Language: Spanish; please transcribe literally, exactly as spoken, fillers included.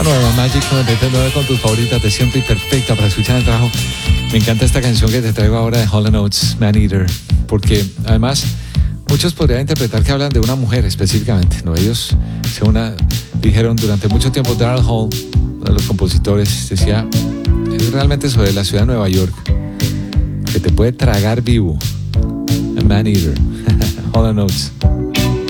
Bueno, Magic noventa y nueve con tus favoritas de siempre y perfecta para escuchar el trabajo. Me encanta esta canción que te traigo ahora de Hall and Oates, Man Eater, porque además muchos podrían interpretar que hablan de una mujer específicamente, ¿no? Ellos, según una, dijeron durante mucho tiempo, Daryl Hall, uno de los compositores, decía, es realmente sobre la ciudad de Nueva York, que te puede tragar vivo. Man Eater, Hall and Oates.